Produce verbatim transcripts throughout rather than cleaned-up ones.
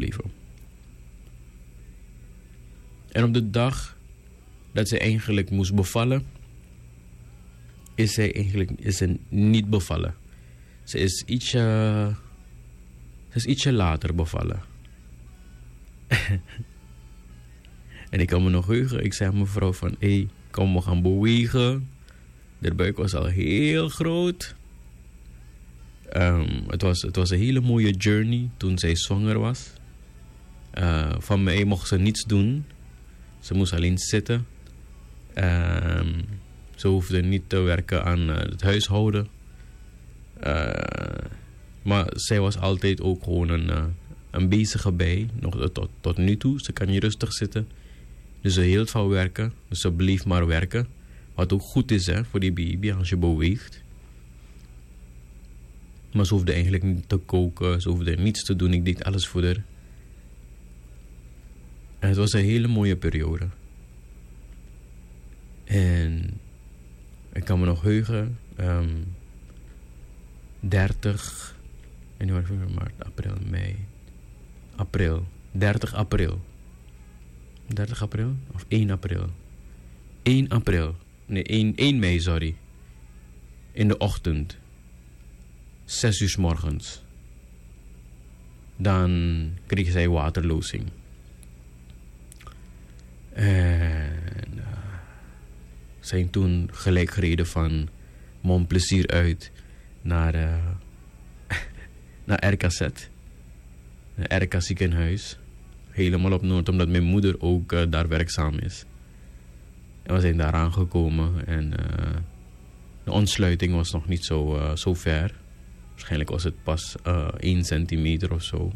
gebleven. En op de dag dat ze eigenlijk moest bevallen, is zij eigenlijk is ze niet bevallen. Ze is ietsje, ze is ietsje later bevallen. En ik kan me nog heugen. Ik zei aan mevrouw van, hé, hey, kom, we gaan bewegen. De buik was al heel groot. Um, het, was, het was een hele mooie journey toen zij zwanger was. Uh, van mij mocht ze niets doen. Ze moest alleen zitten. Um, ze hoefde niet te werken aan uh, het huishouden. Uh, maar zij was altijd ook gewoon een, uh, een bezige bij. Nog tot, tot nu toe. Ze kan niet rustig zitten. Dus ze hield van werken. Dus ze bleef maar werken. Wat ook goed is, hè, voor die baby als je beweegt. Maar ze hoefde eigenlijk niet te koken. Ze hoefde niets te doen. Ik deed alles voor haar. En het was een hele mooie periode. En ik kan me nog heugen. Um, dertig... januari, februari, maart, april, mei. April. dertig april. dertig april? Of één april? één april. Nee, één, één mei, sorry. In de ochtend. Zes uur 's morgens. Dan kreeg zij waterlozing. En uh, zijn toen gelijk gereden van Montplezier uit naar, uh, naar R K Z. Naar R K ziekenhuis. Helemaal op Noord, omdat mijn moeder ook uh, daar werkzaam is. En we zijn daar aangekomen en uh, de ontsluiting was nog niet zo, uh, zo ver. Waarschijnlijk was het pas uh, één centimeter of zo.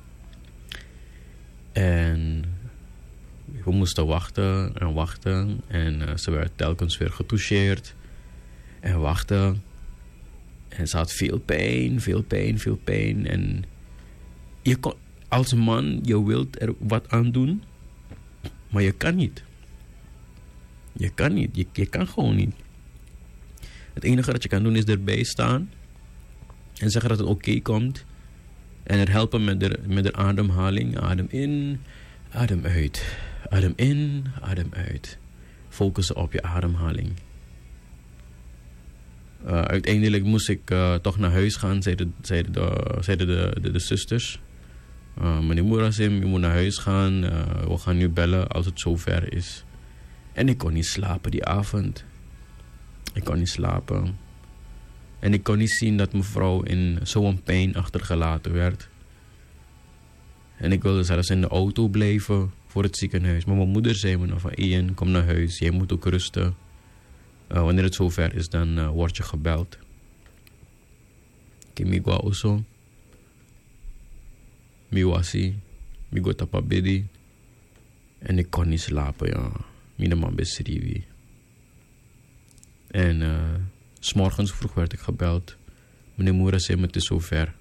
En we moesten wachten en wachten. En uh, ze werd telkens weer getoucheerd. En wachten. En ze had veel pijn, veel pijn, veel pijn. En je kon, als man, je wilt er wat aan doen. Maar je kan niet. Je kan niet. Je, je kan gewoon niet. Het enige dat je kan doen is erbij staan. En zeggen dat het oké okay komt. En er helpen met de, met de ademhaling. Adem in, adem uit. Adem in, adem uit. Focussen op je ademhaling. Uh, uiteindelijk moest ik uh, toch naar huis gaan, zeiden, zeiden, de, zeiden de, de, de zusters. Uh, meneer Moerasim, je moet naar huis gaan. Uh, we gaan nu bellen als het zover is. En ik kon niet slapen die avond. Ik kon niet slapen. En ik kon niet zien dat mevrouw in zo'n pijn achtergelaten werd. En ik wilde zelfs in de auto blijven voor het ziekenhuis. Maar mijn moeder zei me nog van, Ian, kom naar huis. Jij moet ook rusten. Uh, wanneer het zover is, dan uh, word je gebeld. Kimigwa oso. Miwasi. Migo tapabedi. En ik kon niet slapen, ja. Mina man besrivi. En uh, 's morgens vroeg werd ik gebeld. Meneer Moera zei me, het is zover.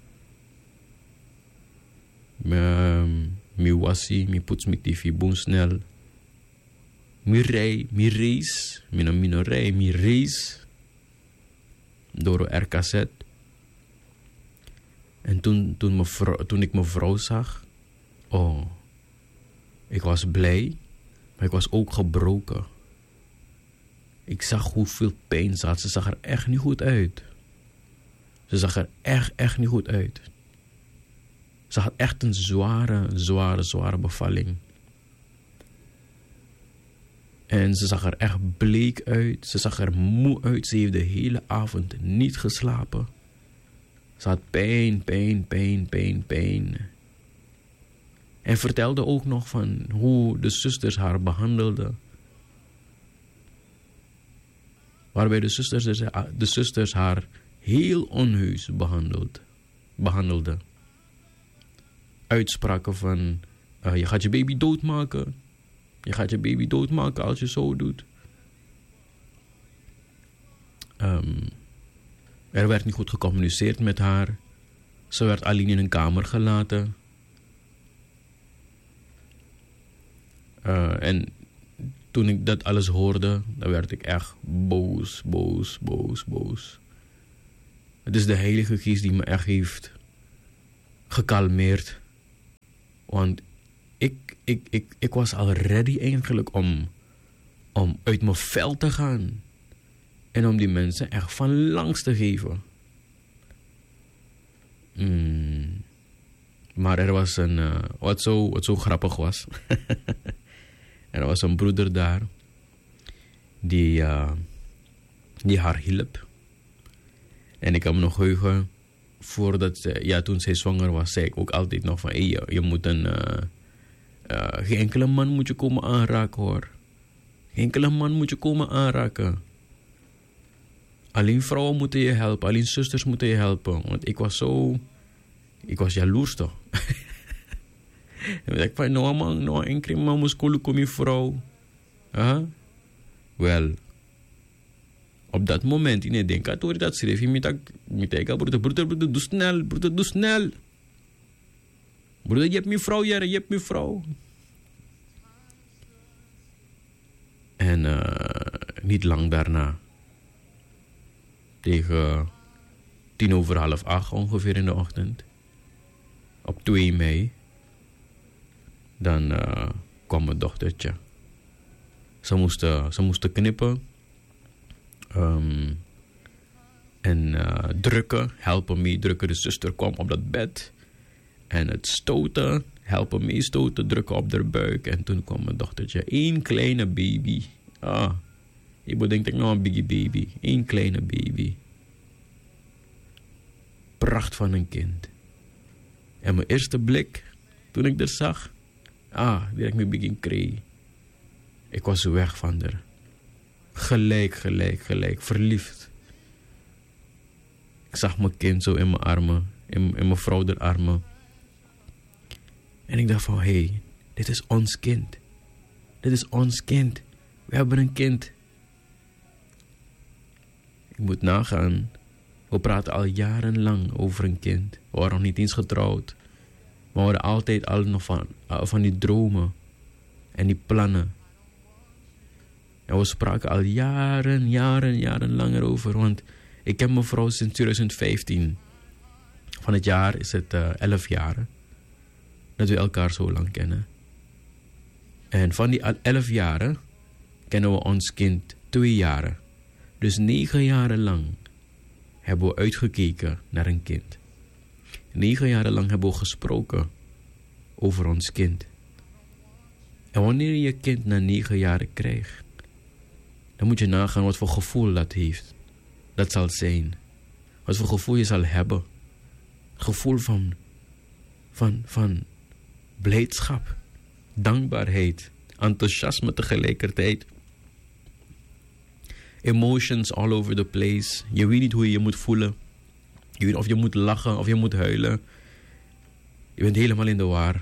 Mi wasi, mi poets mi tv boom snel. Mi rij, mi race. Mina mino rij, mi race. Door R K Z. En toen, toen, mevrouw, toen ik mijn vrouw zag. Oh. Ik was blij. Maar ik was ook gebroken. Ik zag hoeveel pijn ze had. Ze zag er echt niet goed uit. Ze zag er echt, echt niet goed uit. Ze had echt een zware, zware, zware bevalling. En ze zag er echt bleek uit. Ze zag er moe uit. Ze heeft de hele avond niet geslapen. Ze had pijn, pijn, pijn, pijn, pijn. En vertelde ook nog van hoe de zusters haar behandelden. Waarbij de zusters, de zusters haar heel onheus behandeld, behandelden. Uitspraken van, uh, je gaat je baby doodmaken. Je gaat je baby doodmaken als je zo doet. Um, er werd niet goed gecommuniceerd met haar. Ze werd alleen in een kamer gelaten. Uh, en toen ik dat alles hoorde, dan werd ik echt boos, boos, boos, boos. Het is de Heilige Geest die me echt heeft gekalmeerd. Want ik, ik, ik, ik was al ready eigenlijk om, om uit mijn vel te gaan. En om die mensen echt van langs te geven. Mm. Maar er was een... Uh, wat, zo, wat zo grappig was. Er was een broeder daar. Die, uh, die haar hielp. En ik kan me nog heugen. Voordat, uh, ja, toen zij zwanger was, zei ik ook altijd nog van... Hey, je, je moet een... Uh, uh, geen enkele man moet je komen aanraken, hoor. Geen enkele man moet je komen aanraken. Alleen vrouwen moeten je helpen. Alleen zusters moeten je helpen. Want ik was zo... Ik was jaloers toch. En ik van, no man, no enkele man moest komen met je vrouw. Huh? Wel... Op dat moment, in het denken, toen dat schreef je met ik, broeder, broeder, broeder, doe snel, broeder, doe snel. Broeder, je hebt mijn vrouw, jaren, je hebt mijn vrouw. En uh, niet lang daarna, tegen tien over half acht ongeveer in de ochtend, op twee mei, dan uh, kwam mijn dochtertje. Ze moesten, ze moesten knippen. Um, en uh, drukken, helpen meedrukken. De zuster kwam op dat bed. En het stoten, helpen meestoten, drukken op haar buik. En toen kwam mijn dochtertje. Eén kleine baby. Ah, je bedenkt ik nou een biggie baby. Eén kleine baby. Pracht van een kind. En mijn eerste blik, toen ik er zag. Ah, direct mijn begin kreeg. Ik was weg van haar. Gelijk, gelijk, gelijk. Verliefd. Ik zag mijn kind zo in mijn armen. In, in mijn vrouw de armen. En ik dacht van, hé, hey, dit is ons kind. Dit is ons kind. We hebben een kind. Ik moet nagaan. We praten al jarenlang over een kind. We waren nog niet eens getrouwd. Maar we hadden altijd al nog van, van die dromen. En die plannen. En we spraken al jaren, jaren, jaren langer over. Want ik ken mijn vrouw sinds twintig vijftien. Van het jaar is het uh, elf jaar. Dat we elkaar zo lang kennen. En van die elf jaren kennen we ons kind twee jaren. Dus negen jaren lang hebben we uitgekeken naar een kind. Negen jaren lang hebben we gesproken over ons kind. En wanneer je je kind na negen jaren krijgt, dan moet je nagaan wat voor gevoel dat heeft. Dat zal zijn. Wat voor gevoel je zal hebben. Gevoel van, van, van blijdschap, dankbaarheid, enthousiasme tegelijkertijd. Emotions all over the place. Je weet niet hoe je je moet voelen. Je weet of je moet lachen of je moet huilen. Je bent helemaal in de war.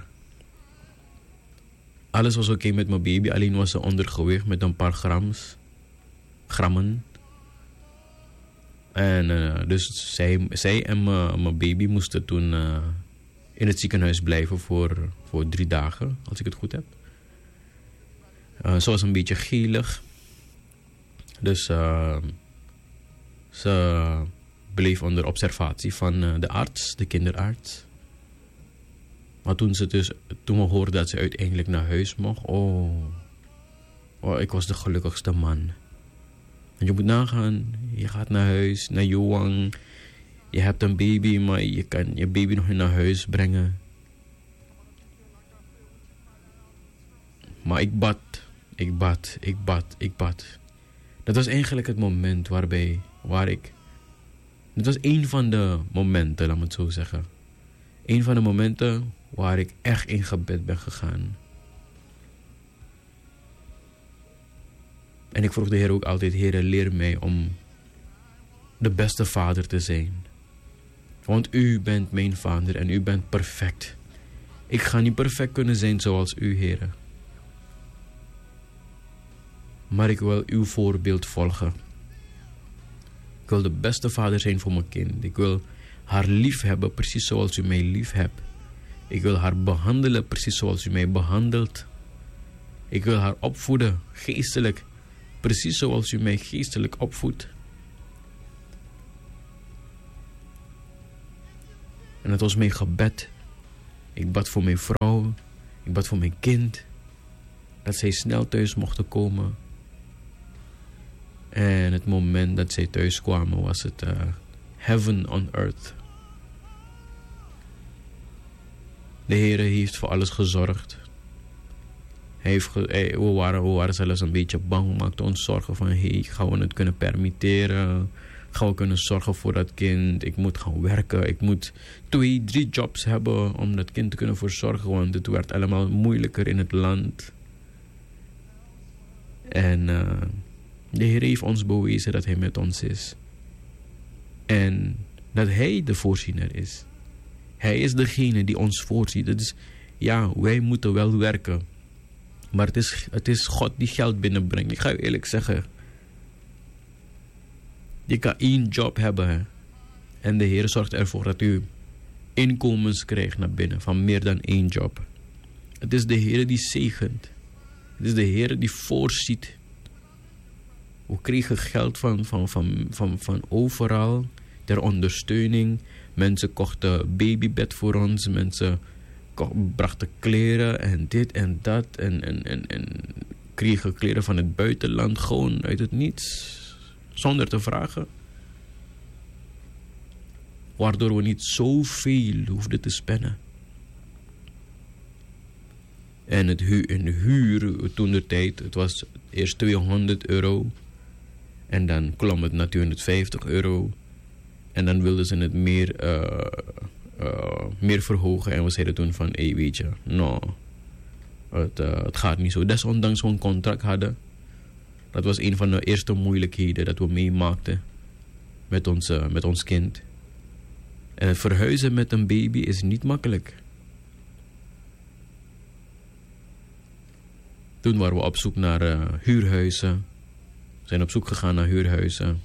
Alles was oké met mijn baby, alleen was ze ondergewicht met een paar grams. Grammen. En uh, dus zij, zij en mijn baby moesten toen uh, in het ziekenhuis blijven voor, voor drie dagen, als ik het goed heb. Uh, ze was een beetje gelig. Dus uh, ze bleef onder observatie van uh, de arts, de kinderarts. Maar toen, ze dus, toen we hoorden dat ze uiteindelijk naar huis mocht, oh, oh, ik was de gelukkigste man. Want je moet nagaan, je gaat naar huis, naar Johan. Je hebt een baby, maar je kan je baby nog niet naar huis brengen. Maar ik bad, ik bad, ik bad, ik bad. Dat was eigenlijk het moment waarbij, waar ik... Dat was een van de momenten, laat me het zo zeggen. Een van de momenten waar ik echt in gebed ben gegaan. En ik vroeg de Heer ook altijd, Heer, leer mij om de beste vader te zijn. Want u bent mijn vader en u bent perfect. Ik ga niet perfect kunnen zijn zoals u, Heer. Maar ik wil uw voorbeeld volgen. Ik wil de beste vader zijn voor mijn kind. Ik wil haar lief hebben precies zoals u mij lief hebt. Ik wil haar behandelen precies zoals u mij behandelt. Ik wil haar opvoeden, geestelijk, precies zoals u mij geestelijk opvoedt. En het was mijn gebed Ik bad voor mijn vrouw. Ik bad voor mijn kind. Dat zij snel thuis mochten komen. En het moment dat zij thuis kwamen was het uh, heaven on earth. De Heer heeft voor alles gezorgd. Hij heeft ge- hij, we, waren, we waren zelfs een beetje bang. We maakten ons zorgen van... Hey, gaan we het kunnen permitteren? Gaan we kunnen zorgen voor dat kind? Ik moet gaan werken. Ik moet twee, drie jobs hebben om dat kind te kunnen verzorgen. Want het werd allemaal moeilijker in het land. En uh, de Heer heeft ons bewezen dat Hij met ons is. En dat Hij de voorziener is. Hij is degene die ons voorziet. Dus ja, wij moeten wel werken. Maar het is, het is God die geld binnenbrengt. Ik ga u eerlijk zeggen. Je kan één job hebben. Hè? En de Heer zorgt ervoor dat u inkomens krijgt naar binnen. Van meer dan één job. Het is de Heer die zegent. Het is de Heer die voorziet. We kregen geld van, van, van, van, van overal. Ter ondersteuning. Mensen kochten babybed voor ons. Mensen brachten kleren en dit en dat. En, en, en, en kregen kleren van het buitenland. Gewoon uit het niets. Zonder te vragen. Waardoor we niet zoveel hoefden te spenden. En het hu- en de huur toen de tijd. Het was eerst tweehonderd euro. En dan klom het naar tweehonderdvijftig euro. En dan wilden ze het meer, uh, uh, meer verhogen. En we zeiden toen van, hé, hey, weet je, no, het, uh, het gaat niet zo. Desondanks we een contract hadden. Dat was een van de eerste moeilijkheden dat we meemaakten met ons, uh, met ons kind. En het verhuizen met een baby is niet makkelijk. Toen waren we op zoek naar uh, huurhuizen. We zijn op zoek gegaan naar huurhuizen.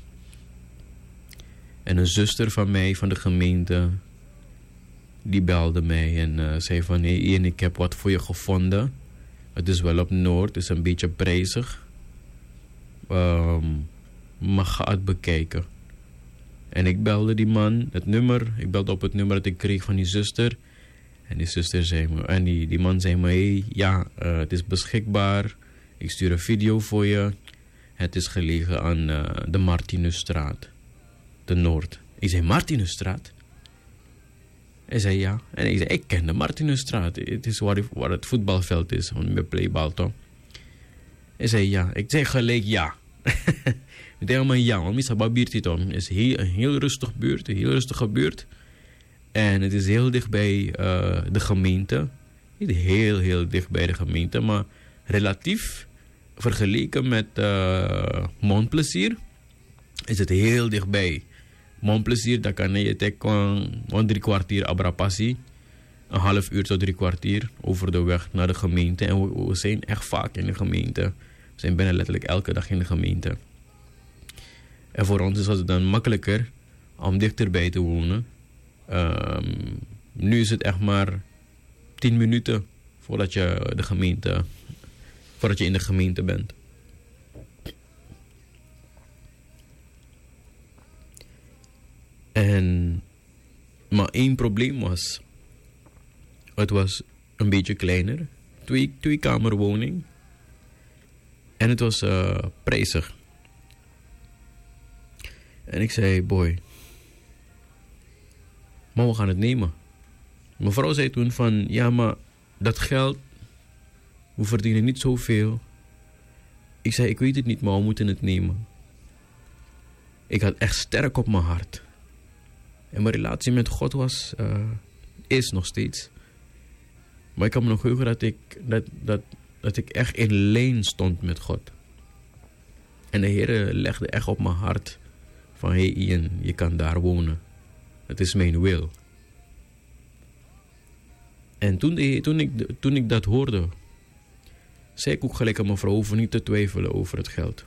En een zuster van mij, van de gemeente, die belde mij en uh, zei van... Hé, Ian, ik heb wat voor je gevonden. Het is wel op Noord, het is een beetje prijzig. Um, maar ga het bekijken. En ik belde die man, het nummer. Ik belde op het nummer dat ik kreeg van die zuster. En die zuster zei me... En die, die man zei me... Hé, ja, uh, het is beschikbaar. Ik stuur een video voor je. Het is gelegen aan uh, de Martinusstraat. De Noord. Ik zei, Martinusstraat? Hij zei, ja. En ik zei, ik ken de Martinusstraat. Het is waar, waar het voetbalveld is. Met playbal, toch? Hij zei, ja. Ik zei gelijk, ja. Ik zei, maar ja. Want Misa Babirti, toch? Het is heel, een heel rustig buurt. Een heel rustige buurt. En het is heel dicht bij uh, de gemeente. Niet heel, heel dicht bij de gemeente. Maar relatief vergeleken met uh, Montplaisir is het heel dichtbij. Montplaisir, daar kan je tekenen een drie kwartier abrapassie. Een half uur tot drie kwartier over de weg naar de gemeente. En we, we zijn echt vaak in de gemeente. We zijn bijna letterlijk elke dag in de gemeente. En voor ons is het dan makkelijker om dichterbij te wonen. Um, nu is het echt maar tien minuten voordat je de gemeente, voordat je in de gemeente bent. En maar één probleem was, het was een beetje kleiner, twee, twee kamer woning en het was uh, prijzig. En ik zei, boy, maar we gaan het nemen. Mijn vrouw zei toen van, ja, maar dat geld, we verdienen niet zoveel. Ik zei, ik weet het niet, maar we moeten het nemen. Ik had echt sterk op mijn hart. En mijn relatie met God was, uh, is nog steeds. Maar ik kan me nog heugen dat ik, dat, dat, dat ik echt in lijn stond met God. En de Heer legde echt op mijn hart van, hé hey Ian, je kan daar wonen. Het is mijn wil. En toen, de, toen, ik, toen ik dat hoorde, zei ik ook gelijk aan mijn vrouw over niet te twijfelen over het geld.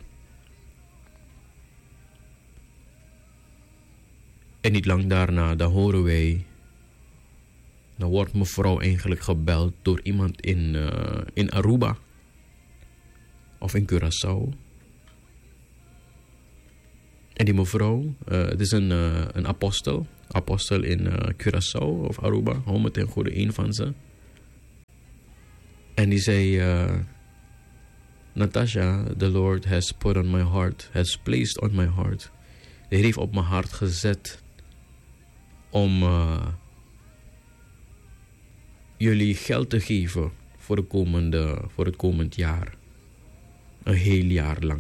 En niet lang daarna, dan horen wij, dan wordt mevrouw eigenlijk gebeld door iemand in, uh, in Aruba. Of in Curaçao. En die mevrouw, uh, het is een, uh, een apostel. Apostel in uh, Curaçao of Aruba. Hou me ten goede, een van ze. En die zei... Uh, Natasha, the Lord has put on my heart. Has placed on my heart. De Heer heeft op mijn hart gezet. Om... Uh, jullie geld te geven. Voor, de komende, voor het komend jaar. Een heel jaar lang.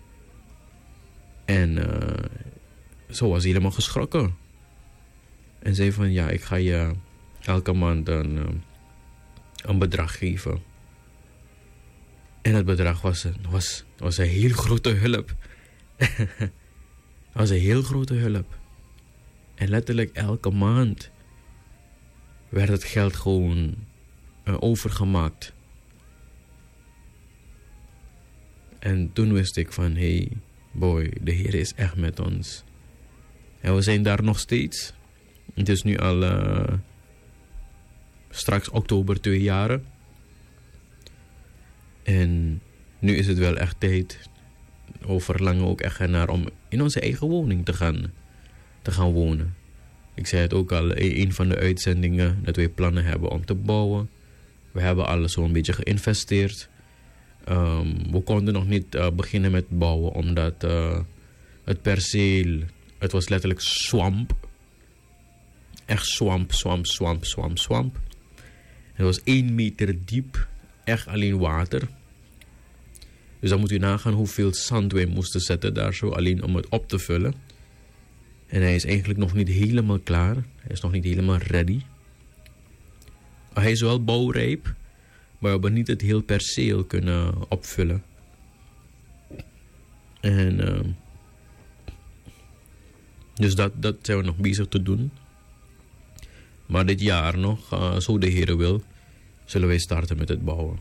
En uh, zo was hij helemaal geschrokken. En zei van ja, ik ga je elke maand een, een bedrag geven. En het bedrag was, was, was een heel grote hulp. Het was een heel grote hulp. En letterlijk elke maand werd het geld gewoon uh, overgemaakt. En toen wist ik van hey boy, de Heer is echt met ons. En we zijn daar nog steeds. Het is nu al uh, straks oktober twee jaren. En nu is het wel echt tijd. We verlangen ook echt naar om in onze eigen woning te gaan, te gaan wonen. Ik zei het ook al in een van de uitzendingen dat wij plannen hebben om te bouwen. We hebben alles zo'n beetje geïnvesteerd. Um, we konden nog niet uh, beginnen met bouwen omdat uh, het perceel, het was letterlijk swamp. Echt swamp, swamp, swamp, swamp, swamp. Het was één meter diep, echt alleen water. Dus dan moet u nagaan hoeveel zand wij moesten zetten daar zo, alleen om het op te vullen. En hij is eigenlijk nog niet helemaal klaar. Hij is nog niet helemaal ready. Hij is wel bouwrijp, maar we hebben niet het heel perceel kunnen opvullen. En uh, dus dat, dat zijn we nog bezig te doen. Maar dit jaar nog, uh, zo de Heer wil, zullen wij starten met het bouwen.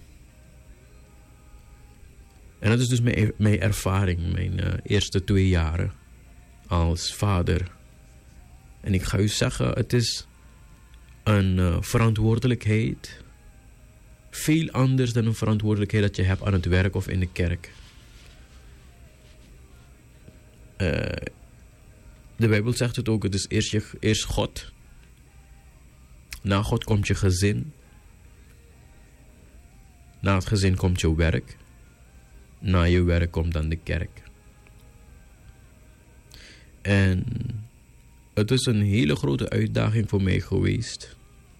En dat is dus mijn, mijn ervaring, mijn uh, eerste twee jaren als vader. En ik ga u zeggen, het is een uh, verantwoordelijkheid. Veel anders dan een verantwoordelijkheid dat je hebt aan het werk of in de kerk. Uh, de Bijbel zegt het ook, het is eerst, je, eerst God. Na God komt je gezin. Na het gezin komt je werk. Na je werk komt dan de kerk. En het is een hele grote uitdaging voor mij geweest.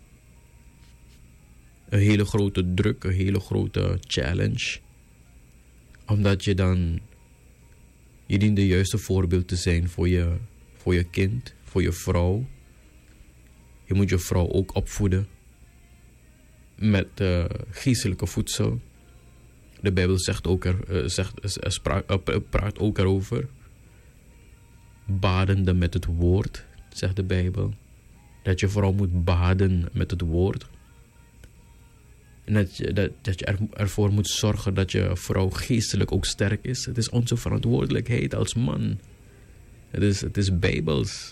Een hele grote druk, een hele grote challenge. Omdat je dan... Je dient de juiste voorbeeld te zijn voor je, voor je kind, voor je vrouw. Je moet je vrouw ook opvoeden. Met uh, geestelijke voedsel. De Bijbel zegt ook er, uh, zegt, uh, spraak, uh, praat ook erover. Badende met het woord, zegt de Bijbel. Dat je vrouw moet baden met het woord. En dat je, dat, dat je er, ervoor moet zorgen dat je vrouw geestelijk ook sterk is. Het is onze verantwoordelijkheid als man. Het is, het is Bijbels.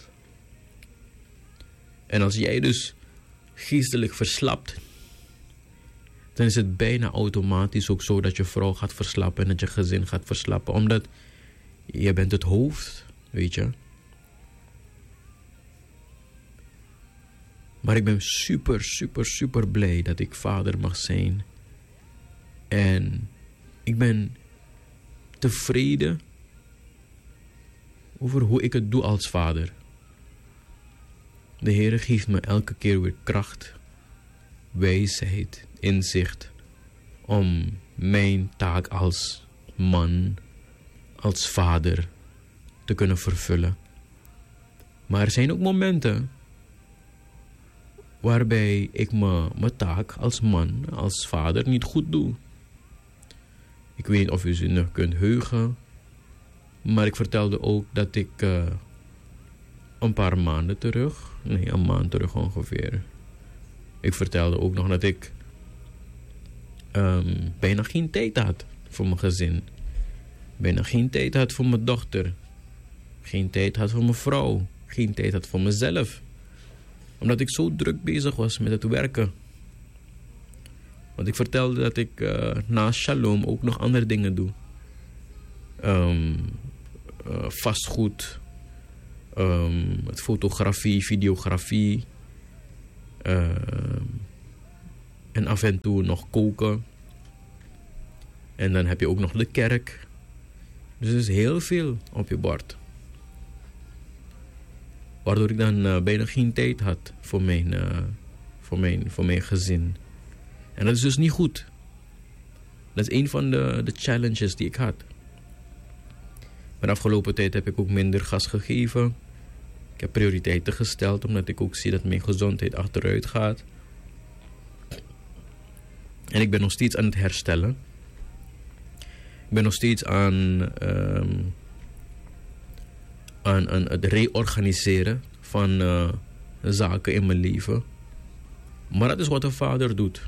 En als jij dus geestelijk verslapt, dan is het bijna automatisch ook zo dat je vrouw gaat verslappen en dat je gezin gaat verslappen. Omdat je bent het hoofd, weet je. Maar ik ben super, super, super blij dat ik vader mag zijn. En ik ben tevreden over hoe ik het doe als vader. De Heer geeft me elke keer weer kracht, wijsheid, inzicht om mijn taak als man, als vader te kunnen vervullen. Maar er zijn ook momenten waarbij ik me, mijn taak als man, als vader niet goed doe. Ik weet niet of u zich nog kunt heugen, maar ik vertelde ook dat ik uh, een paar maanden terug, nee een maand terug ongeveer, ik vertelde ook nog dat ik um, bijna geen tijd had voor mijn gezin. Bijna geen tijd had voor mijn dochter. Geen tijd had voor mijn vrouw. Geen tijd had voor mezelf. Omdat ik zo druk bezig was met het werken. Want ik vertelde dat ik uh, naast Shalom ook nog andere dingen doe. Um, uh, vastgoed, um, met fotografie, videografie. Uh, en af en toe nog koken. En dan heb je ook nog de kerk. Dus er is heel veel op je bord. Waardoor ik dan uh, bijna geen tijd had voor mijn, uh, voor, mijn, voor mijn gezin. En dat is dus niet goed. Dat is een van de, de challenges die ik had. Maar de afgelopen tijd heb ik ook minder gas gegeven. Ik heb prioriteiten gesteld, omdat ik ook zie dat mijn gezondheid achteruit gaat. En ik ben nog steeds aan het herstellen. Ik ben nog steeds aan, um, aan, aan het reorganiseren van uh, zaken in mijn leven. Maar dat is wat een vader doet.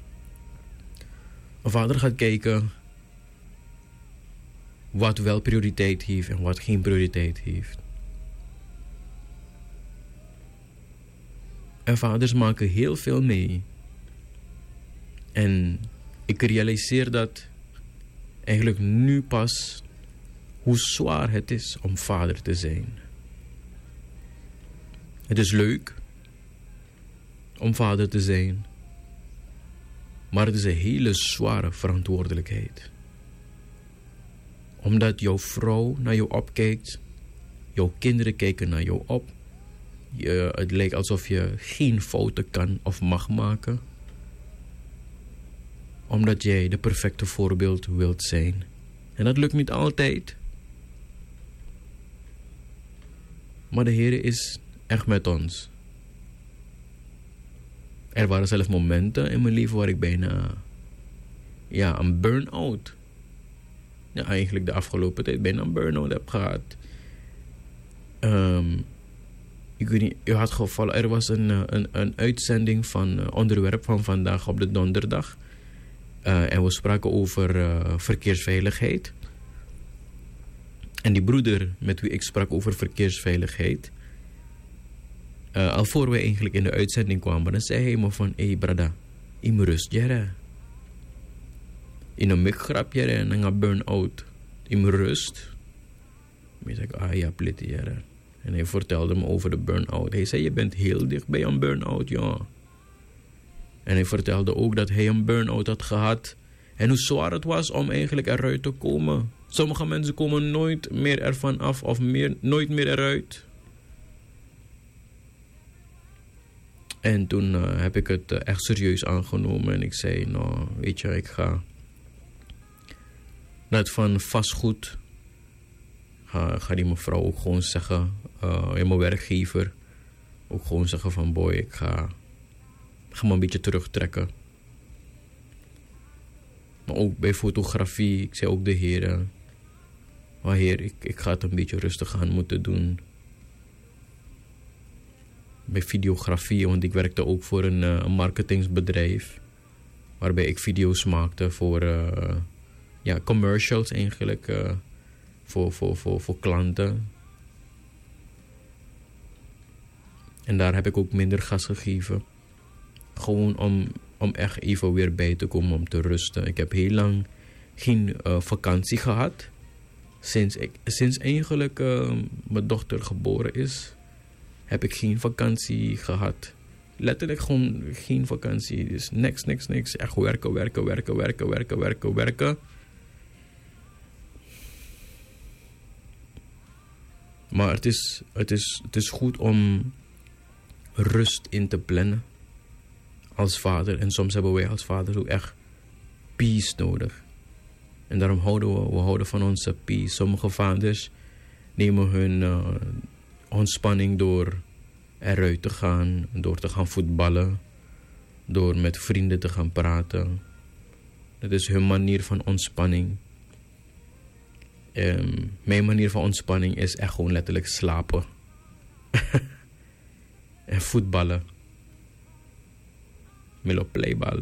Een vader gaat kijken wat wel prioriteit heeft en wat geen prioriteit heeft. En vaders maken heel veel mee. En ik realiseer dat eigenlijk nu pas hoe zwaar het is om vader te zijn. Het is leuk om vader te zijn, maar het is een hele zware verantwoordelijkheid. Omdat jouw vrouw naar jou opkijkt, jouw kinderen kijken naar jou op. Je, het lijkt alsof je geen fouten kan of mag maken. Omdat jij de perfecte voorbeeld wilt zijn. En dat lukt niet altijd. Maar de Heer is echt met ons. Er waren zelfs momenten in mijn leven waar ik bijna ja, een burn-out. Ja, eigenlijk de afgelopen tijd bijna een burn-out heb gehad. Um, ik weet niet, u had gevallen, er was een, een, een uitzending van uh, onderwerp van vandaag op de donderdag. Uh, en we spraken over uh, verkeersveiligheid. En die broeder met wie ik sprak over verkeersveiligheid. Uh, al voor wij eigenlijk in de uitzending kwamen, dan zei hij me van, hé hey, brada, ik moet rust jaren. In een mikgrap jaren en een burn-out. Ik moet rust. Ik zei, ah ja, plitten jaren. En hij vertelde me over de burn-out. Hij zei, je bent heel dicht bij een burn-out, ja. En hij vertelde ook dat hij een burn-out had gehad. En hoe zwaar het was om eigenlijk eruit te komen. Sommige mensen komen nooit meer ervan af of meer, nooit meer eruit. En toen uh, heb ik het uh, echt serieus aangenomen. En ik zei, nou, weet je, ik ga dat van vastgoed. Ga, ga die mevrouw ook gewoon zeggen, uh, en mijn werkgever ook gewoon zeggen van, boy, ik ga, ga me een beetje terugtrekken. Maar ook bij fotografie, ik zei ook de Heer, maar Heer, ik, ik ga het een beetje rustig aan moeten doen. Bij videografie, want ik werkte ook voor een, uh, een marketingsbedrijf. Waarbij ik video's maakte voor uh, ja, commercials eigenlijk. Uh, voor, voor, voor, voor klanten. En daar heb ik ook minder gas gegeven. Gewoon om, om echt even weer bij te komen, om te rusten. Ik heb heel lang geen uh, vakantie gehad. Sinds, ik, sinds eigenlijk uh, mijn dochter geboren is, heb ik geen vakantie gehad. Letterlijk gewoon geen vakantie. Dus niks, niks, niks. Echt werken, werken, werken, werken, werken, werken, werken. Maar het is, het, is, het is goed om rust in te plannen als vader. En soms hebben wij als vader ook echt peace nodig. En daarom houden we, we houden van onze peace. Sommige vaders nemen hun uh, ontspanning door eruit te gaan, door te gaan voetballen, door met vrienden te gaan praten. Dat is hun manier van ontspanning. Um, mijn manier van ontspanning is echt gewoon letterlijk slapen. En voetballen. Met op playbal.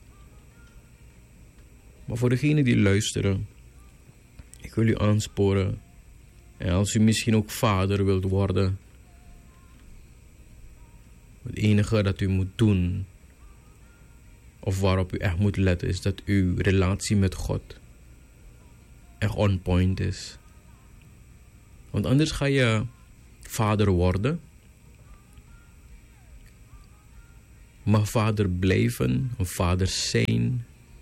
Maar voor degenen die luisteren, ik wil u aansporen. En als u misschien ook vader wilt worden, het enige dat u moet doen, of waarop u echt moet letten, is dat uw relatie met God echt on point is. Want anders ga je vader worden. Maar vader blijven, een vader zijn,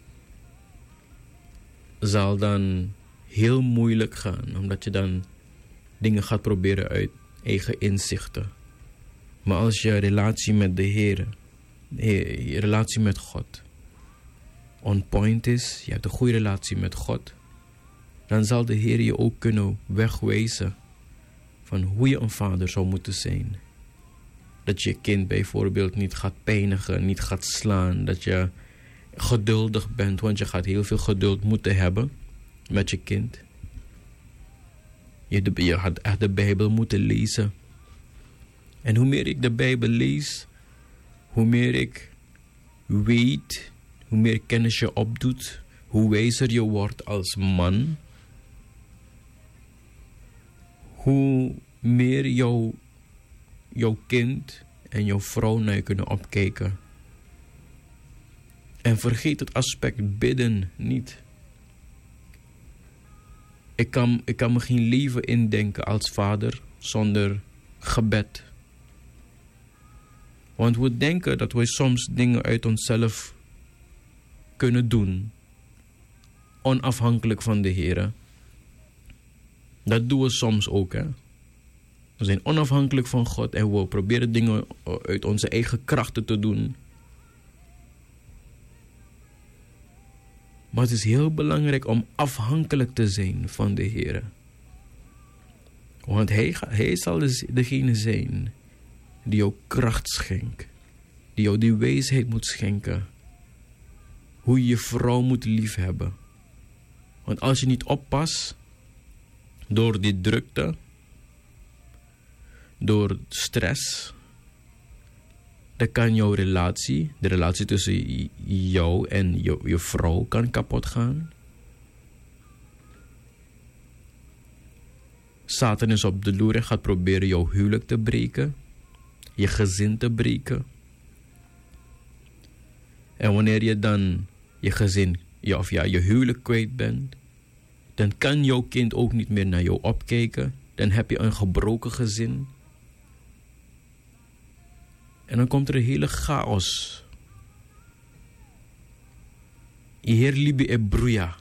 zal dan heel moeilijk gaan. Omdat je dan dingen gaat proberen uit eigen inzichten. Maar als je relatie met de Heer, je relatie met God, on point is, je hebt een goede relatie met God, dan zal de Heer je ook kunnen wegwijzen van hoe je een vader zou moeten zijn. Dat je kind bijvoorbeeld niet gaat pijnigen, niet gaat slaan. Dat je geduldig bent, want je gaat heel veel geduld moeten hebben met je kind. Je, de, je gaat echt de Bijbel moeten lezen. En hoe meer ik de Bijbel lees, hoe meer ik weet, hoe meer kennis je opdoet, hoe wijzer je wordt als man, hoe meer jouw, jouw kind en jouw vrouw naar je kunnen opkijken. En vergeet het aspect bidden niet. Ik kan, ik kan me geen leven indenken als vader zonder gebed. Want we denken dat we soms dingen uit onszelf kunnen doen, onafhankelijk van de Heer. Dat doen we soms ook, hè. We zijn onafhankelijk van God en we proberen dingen uit onze eigen krachten te doen. Maar het is heel belangrijk om afhankelijk te zijn van de Heer. Want Hij, hij zal degene zijn die jou kracht schenkt. Die jou die wijsheid moet schenken. Hoe je je vrouw moet liefhebben. Want als je niet oppast, door die drukte, door stress, dan kan jouw relatie, de relatie tussen jou en je, je vrouw, kan kapot gaan. Satan is op de loer en gaat proberen jouw huwelijk te breken, je gezin te breken. En wanneer je dan je gezin, ja, of ja, je huwelijk kwijt bent, dan kan jouw kind ook niet meer naar jou opkijken. Dan heb je een gebroken gezin. En dan komt er een hele chaos. Hier libi e bruya.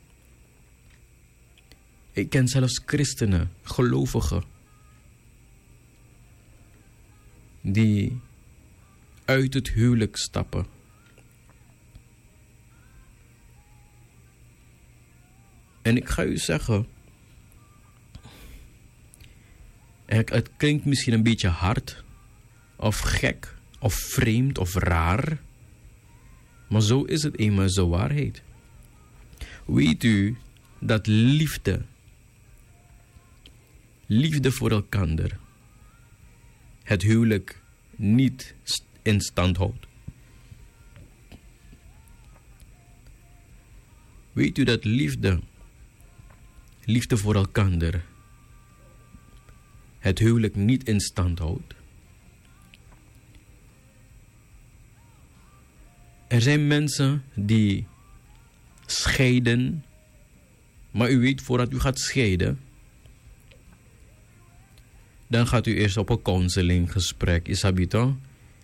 Ik ken zelfs christenen, gelovigen, die uit het huwelijk stappen. En ik ga u zeggen, het, het klinkt misschien een beetje hard, of gek, of vreemd, of raar. Maar zo is het eenmaal de waarheid. Weet u dat liefde, liefde voor elkaar, het huwelijk niet in stand houdt? Weet u dat liefde, liefde voor elkaar, het huwelijk niet in stand houdt? Er zijn mensen die scheiden, maar u weet, voordat u gaat scheiden, dan gaat u eerst op een counseling gesprek. Isabito,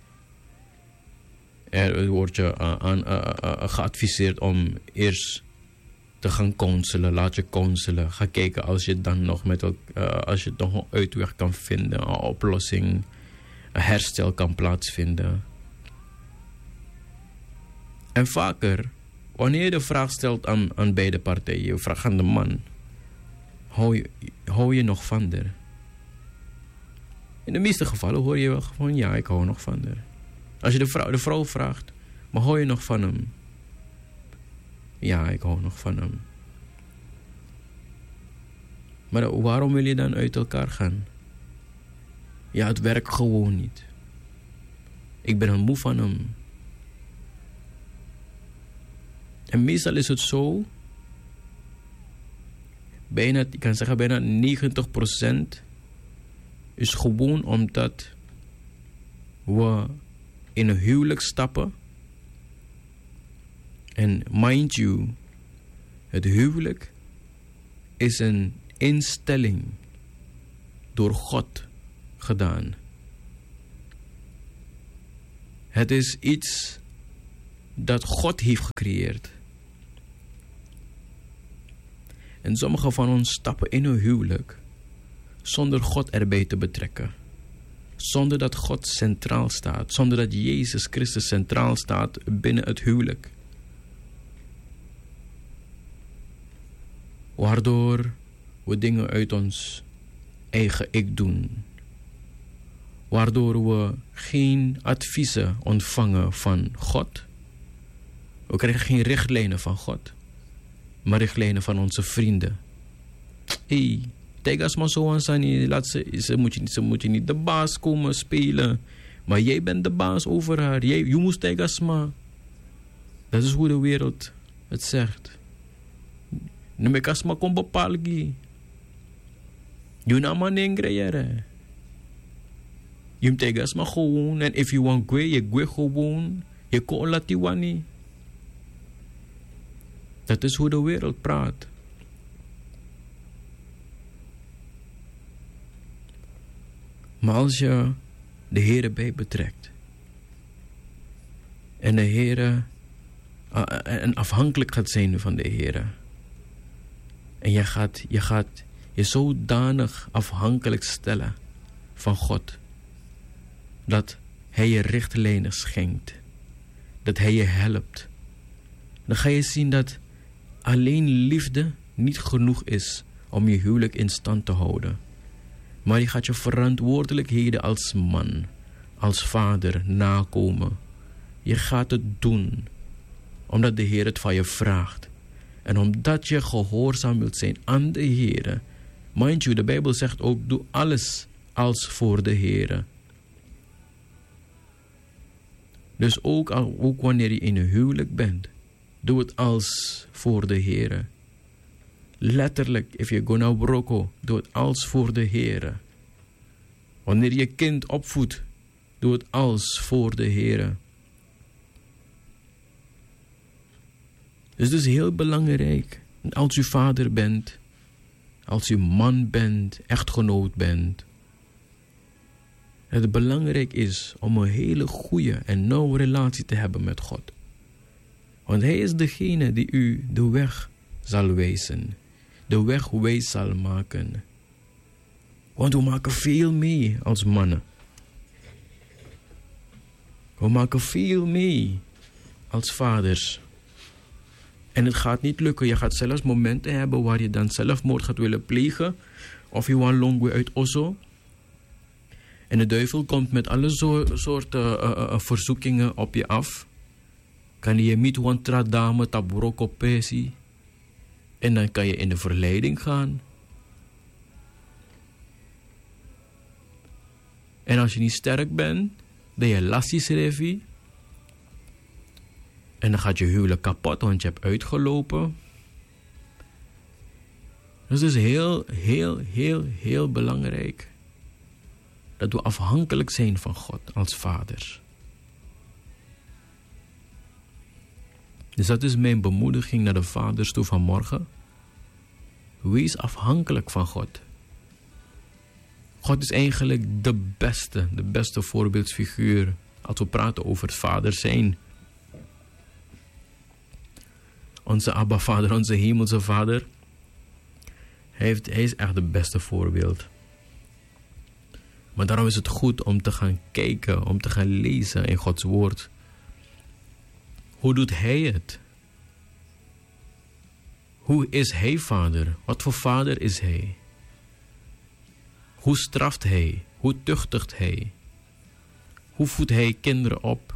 er wordt je uh, aan, uh, uh, geadviseerd om eerst te gaan counselen. Laat je counselen. Ga kijken als je dan nog met uh, als je nog een uitweg kan vinden, een oplossing, een herstel kan plaatsvinden. En vaker, wanneer je de vraag stelt aan, aan beide partijen, je vraagt aan de man, hou je, hou je nog van haar? In de meeste gevallen hoor je wel gewoon, ja, ik hou nog van haar. Als je de vrouw, de vrouw vraagt, maar hou je nog van hem? Ja, ik hou nog van hem. Maar waarom wil je dan uit elkaar gaan? Ja, het werkt gewoon niet. Ik ben moe van hem. En meestal is het zo, bijna, ik kan zeggen bijna negentig procent is gewoon omdat we in een huwelijk stappen. En mind you, het huwelijk is een instelling door God gedaan. Het is iets dat God heeft gecreëerd. En sommigen van ons stappen in een huwelijk zonder God erbij te betrekken. Zonder dat God centraal staat. Zonder dat Jezus Christus centraal staat binnen het huwelijk. Waardoor we dingen uit ons eigen ik doen. Waardoor we geen adviezen ontvangen van God. We krijgen geen richtlijnen van God. Maar richtlijnen van onze vrienden. Hé, tegas maar zo aan Sani. Laat ze, ze, moet je, ze moet je niet de baas komen spelen. Maar jij bent de baas over haar. Jij, je moest tegas maar. Dat is hoe de wereld het zegt. Nemekas maar kom bepalgi. Je na maar nengreëren. Je tegas maar gewoon. En if you want gwe, je gwe gewoon. Je kon laten wani. Dat is hoe de wereld praat. Maar als je de Heere bij betrekt. En de Heere. Uh, en afhankelijk gaat zijn van de Heere. En je gaat, je gaat je zodanig afhankelijk stellen van God. Dat Hij je richtlijnen schenkt. Dat Hij je helpt. Dan ga je zien dat alleen liefde niet genoeg is om je huwelijk in stand te houden. Maar je gaat je verantwoordelijkheden als man, als vader nakomen. Je gaat het doen, omdat de Heer het van je vraagt. En omdat je gehoorzaam wilt zijn aan de Heer. Mind you, de Bijbel zegt ook, doe alles als voor de Heer. Dus ook, ook wanneer je in een huwelijk bent, doe het als voor de Heer. Letterlijk, if you go naar broko, doe het als voor de Heer. Wanneer je kind opvoedt, doe het als voor de Heer. Dus het is heel belangrijk, als u vader bent, als u man bent, echtgenoot bent, dat het belangrijk is om een hele goede en nauwe relatie te hebben met God. Want Hij is degene die u de weg zal wijzen. De weg wijs zal maken. Want we maken veel mee als mannen. We maken veel mee als vaders. En het gaat niet lukken. Je gaat zelfs momenten hebben waar je dan zelfmoord gaat willen plegen. Of je want long uit Osso. En de duivel komt met alle zo, soorten uh, uh, verzoekingen op je af. Kan je niet want tradame taburoko pesi. En dan kan je in de verleiding gaan. En als je niet sterk bent, dan je lasties revi. En dan gaat je huwelijk kapot, want je hebt uitgelopen. Dus het is heel, heel, heel, heel belangrijk dat we afhankelijk zijn van God als vaders. Dus dat is mijn bemoediging naar de vaders toe vanmorgen. Wees afhankelijk van God. God is eigenlijk de beste, de beste voorbeeldfiguur als we praten over het vader zijn. Onze Abba Vader, onze hemelse Vader, hij, heeft, hij is echt het beste voorbeeld. Maar daarom is het goed om te gaan kijken, om te gaan lezen in Gods woord. Hoe doet Hij het? Hoe is Hij vader? Wat voor vader is Hij? Hoe straft Hij? Hoe tuchtigt Hij? Hoe voedt Hij kinderen op?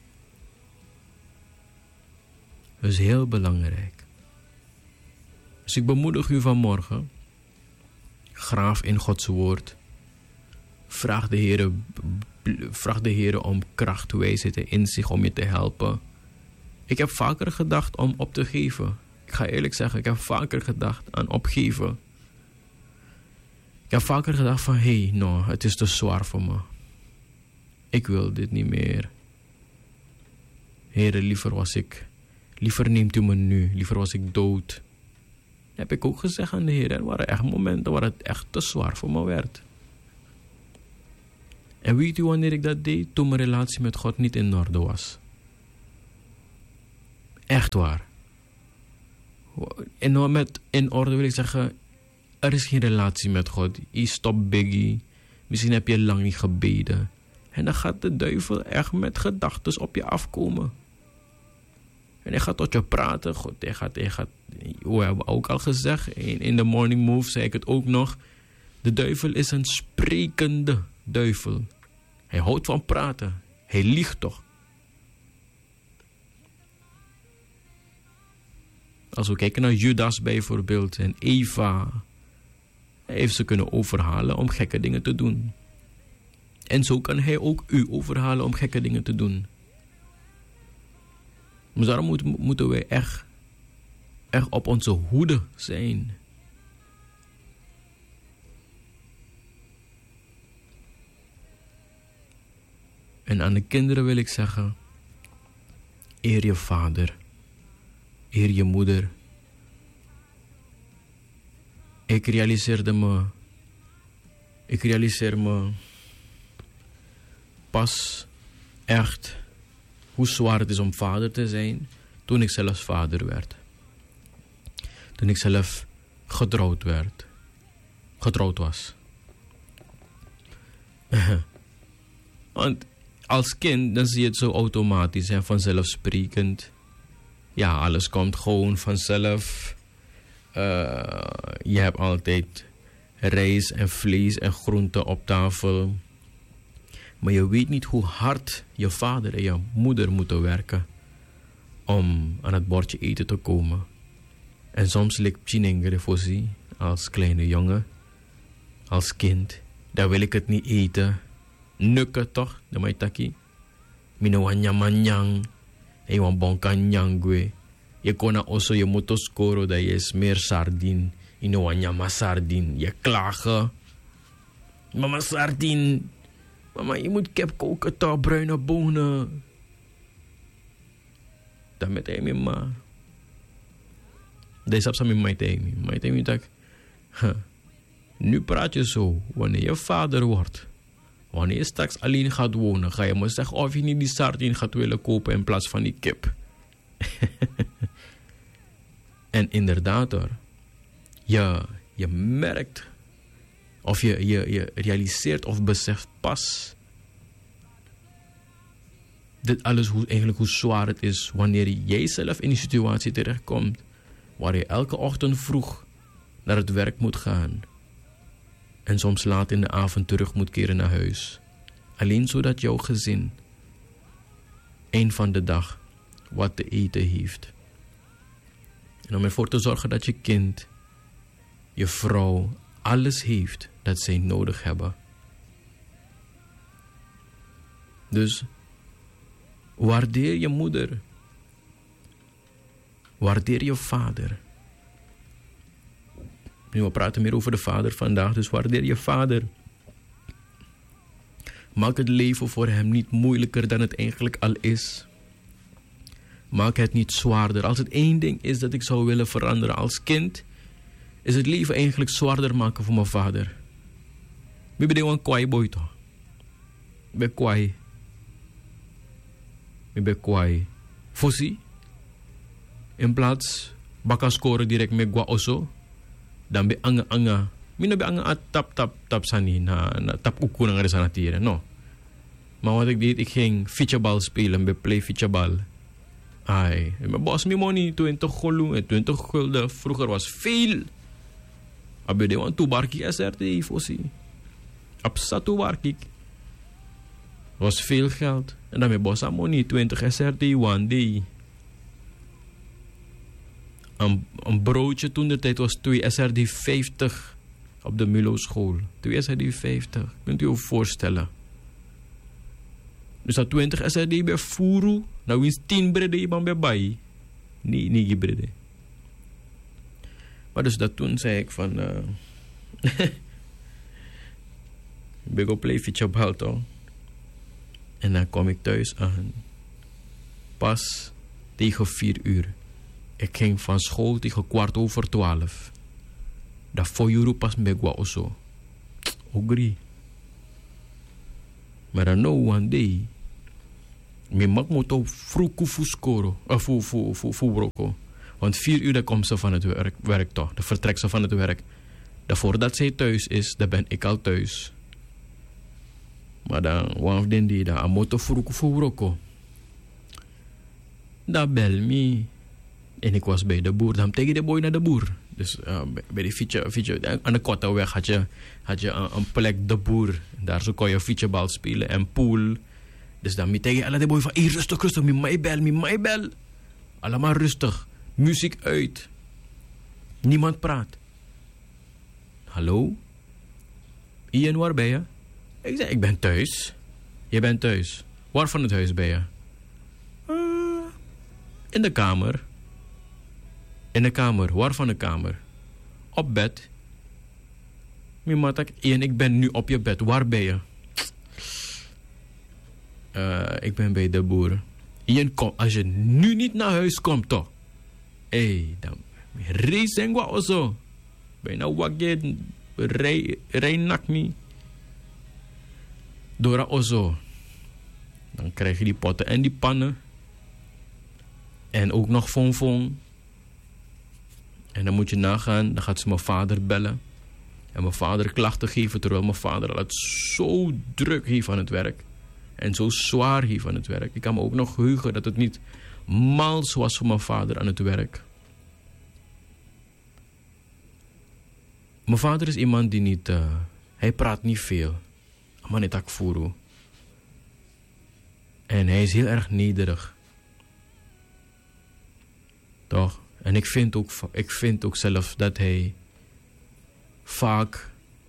Dat is heel belangrijk. Dus ik bemoedig u vanmorgen. Graaf in Gods woord. Vraag de Heer, vraag de Heer om kracht, wijsheid en inzicht om je te helpen. Ik heb vaker gedacht om op te geven. Ik ga eerlijk zeggen, ik heb vaker gedacht aan opgeven. Ik heb vaker gedacht van, hé, hey, no, het is te zwaar voor me. Ik wil dit niet meer. Heere, liever was ik, liever neemt u me nu, liever was ik dood. Dat heb ik ook gezegd aan de Heer. Er waren echt momenten waar het echt te zwaar voor me werd. En weet u wanneer ik dat deed? Toen mijn relatie met God niet in orde was. Echt waar. En met in orde wil ik zeggen, er is geen relatie met God. Je stopt biggie. Misschien heb je lang niet gebeden. En dan gaat de duivel echt met gedachten op je afkomen. En hij gaat tot je praten. God, hij gaat, hij gaat, we hebben ook al gezegd, in, in de morning move zei ik het ook nog. De duivel is een sprekende duivel. Hij houdt van praten. Hij liegt toch. Als we kijken naar Judas bijvoorbeeld en Eva. Hij heeft ze kunnen overhalen om gekke dingen te doen. En zo kan hij ook u overhalen om gekke dingen te doen. Maar daarom moet, moeten wij echt, echt op onze hoede zijn. En aan de kinderen wil ik zeggen, eer je vader, eer je moeder. Ik realiseerde me, ik realiseer me pas echt hoe zwaar het is om vader te zijn toen ik zelfs vader werd. Toen ik zelf getrouwd werd, getrouwd was. Want als kind dan zie je het zo automatisch en vanzelfsprekend. Ja, alles komt gewoon vanzelf. Uh, je hebt altijd rijst en vlees en groenten op tafel. Maar je weet niet hoe hard je vader en je moeder moeten werken om aan het bordje eten te komen. En soms ligt Chinengere voorzien als kleine jongen, als kind. Dan wil ik het niet eten. Nukken toch, de maitaki. Mino wanyamanyang. E wan bonkanyangwe. Je kon also je moet scoren dat je is meer sardine. Ino wanyama sardine. Je klagen. Mama sardine. Mama, je moet kip koken toch, bruine bonen. Dat met hij me maar. Dat is absoluut mijn tijd. Mijn tijd dat ik. Nu praat je zo. Wanneer je vader wordt. Wanneer je straks alleen gaat wonen. Ga je maar zeggen of je niet die sardine gaat willen kopen in plaats van die kip. En inderdaad hoor. Je, je merkt. Of je, je, je realiseert of beseft pas. Dit alles hoe, eigenlijk hoe zwaar het is. Wanneer jij zelf in die situatie terechtkomt. Waar je elke ochtend vroeg naar het werk moet gaan. En soms laat in de avond terug moet keren naar huis. Alleen zodat jouw gezin eind van de dag wat te eten heeft. En om ervoor te zorgen dat je kind, je vrouw, alles heeft dat zij nodig hebben. Dus waardeer je moeder. Waardeer je vader. Nu, we praten meer over de vader vandaag, dus waardeer je vader. Maak het leven voor hem niet moeilijker dan het eigenlijk al is. Maak het niet zwaarder. Als het één ding is dat ik zou willen veranderen als kind, is het leven eigenlijk zwaarder maken voor mijn vader. Ik ben een kwaai boy toch? Ik ben kwaai. Ik ben kwaai. Fossi. In plaats baka scoren direct met gua oso. Dan be anga anga. Mina be anga tap tap tap sani na, na tap uku na sana tira. No. Maar wat ik deed, ik ging fietsbal spelen, bij play fietsbal. Ai, mijn boss me money twintig gulden, twintig gulden. Vroeger was veel. Abe de wan tu barki S R T fossi. Absa tu barki. Was veel geld. En dan mijn boss money twintig S R T one day. Een, een broodje toen de tijd was twee S R D vijftig op de Milo school. twee S R D vijftig. Kunt u je voorstellen? Dus dat twintig S R D bij Furu. Nou winst tien brede iemand bij bij. Nee, niet brede. Maar dus dat toen zei ik van. Uh, ik ga play fietsje op Halton. En dan kom ik thuis aan. Pas tegen vier uur. Ik ging van school tegen kwart over twaalf. Dat voor euro pas bij gwa oso. Ogri. Maar dan no one day. Mi mag moto vroeg scoren. Of voor voor voor voor broko. Want vier uur dan komt ze van het werk, werk toch. Dan vertrekt ze van het werk. Dan voordat zij thuis is, dan ben ik al thuis. Maar dan, one den die dan, moto vroeg voor broko. Dan bel me. En ik was bij de boer. Dan tegen de boy naar de boer. Dus uh, bij de fietsje, fietsje, aan de korte weg had je, had je een, een plek de boer. Daar zo kon je fietsjebal spelen en pool. Dus dan met tegen alle de boy van, hey, rustig, rustig, met mij bel, met mij bel. Allemaal rustig. Muziek uit. Niemand praat. Hallo? Ian, waar ben je? Ik zei, ik ben thuis. Je bent thuis. Waar van het huis ben je? Uh, in de kamer. In de kamer. Waar van de kamer? Op bed. Mijn matak, Ian, ik ben nu op je bed. Waar ben je? Uh, ik ben bij de boer. Ian, kom, als je nu niet naar huis komt, toch? Hé, hey, dan reis en wat of zo. Bijna wagget, rij, rij nak niet. Dora ozo. Dan krijg je die potten en die pannen. En ook nog fonfon. En dan moet je nagaan, dan gaat ze mijn vader bellen. En mijn vader klachten geven, terwijl mijn vader het zo druk heeft aan het werk. En zo zwaar heeft aan het werk. Ik kan me ook nog heugen dat het niet mals was voor mijn vader aan het werk. Mijn vader is iemand die niet... Uh, hij praat niet veel. Maar niet akfuru. En hij is heel erg nederig. Toch? En ik vind ook, ik vind ook zelf dat hij vaak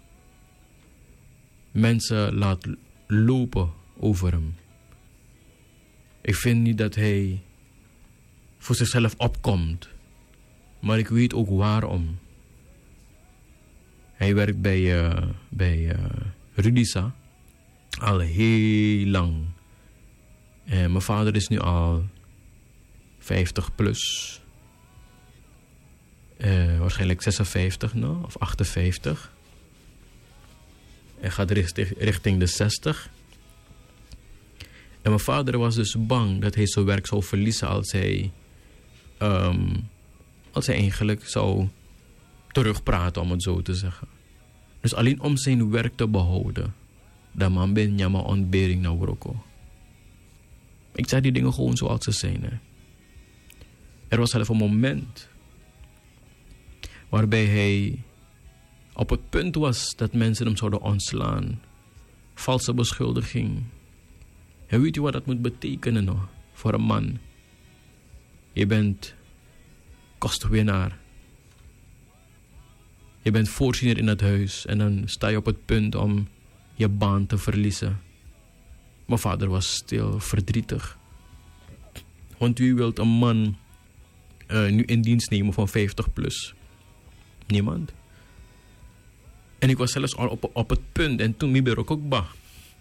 mensen laat lopen over hem. Ik vind niet dat hij voor zichzelf opkomt. Maar ik weet ook waarom. Hij werkt bij, uh, bij uh, Rudisa al heel lang. En mijn vader is nu al vijftig plus. Uh, waarschijnlijk zesenvijftig nou, of achtenvijftig. Hij gaat richting, richting de zestig. En mijn vader was dus bang dat hij zijn werk zou verliezen als hij, um, als hij eigenlijk zou terugpraten, om het zo te zeggen. Dus alleen om zijn werk te behouden, dan man ben je maar ontbering naar Marokko. Ik zeg die dingen gewoon zoals ze zijn. Hè. Er was zelfs een moment waarbij hij op het punt was dat mensen hem zouden ontslaan. Valse beschuldiging. En weet je wat dat moet betekenen nou, voor een man? Je bent kostwinnaar. Je bent voorziener in het huis. En dan sta je op het punt om je baan te verliezen. Mijn vader was stil, verdrietig. Want wie wil een man uh, nu in dienst nemen van vijftig plus? Niemand. En ik was zelfs al op, op het punt. En toen ben ik ook bah.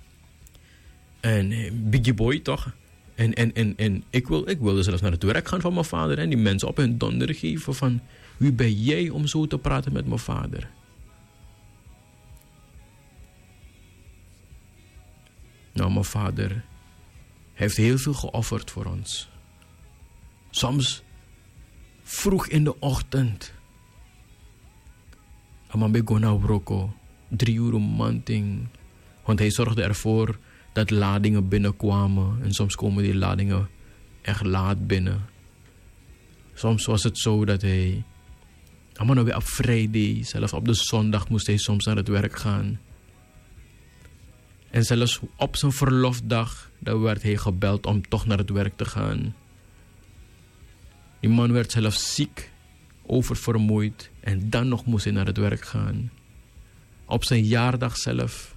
En eh, biggie boy toch. En, en, en, en ik, wil, ik wilde zelfs naar het werk gaan van mijn vader. En die mensen op hun donder geven van... Wie ben jij om zo te praten met mijn vader? Nou, mijn vader heeft heel veel geofferd voor ons. Soms vroeg in de ochtend. En ben ik naar Marokko. Drie uur om manting. Want hij zorgde ervoor dat ladingen binnenkwamen. En soms komen die ladingen echt laat binnen. Soms was het zo dat hij... Maar nou weer op vrijdag, zelfs op de zondag moest hij soms naar het werk gaan. En zelfs op zijn verlofdag, dan werd hij gebeld om toch naar het werk te gaan. Die man werd zelfs ziek, oververmoeid en dan nog moest hij naar het werk gaan. Op zijn jaardag zelf.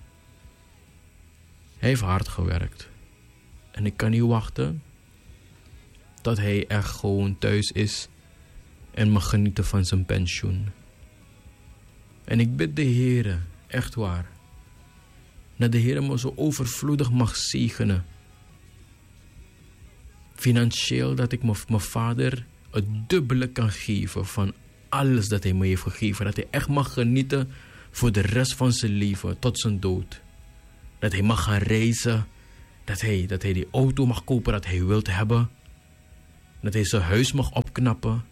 Hij heeft hard gewerkt. En ik kan niet wachten tot hij echt gewoon thuis is en mag genieten van zijn pensioen. En ik bid de Heere, echt waar, dat de Heere me zo overvloedig mag zegenen. Financieel, dat ik mijn vader het dubbele kan geven van alles dat hij me heeft gegeven. Dat hij echt mag genieten voor de rest van zijn leven, tot zijn dood. Dat hij mag gaan reizen. Dat hij, dat hij die auto mag kopen dat hij wilt hebben. Dat hij zijn huis mag opknappen.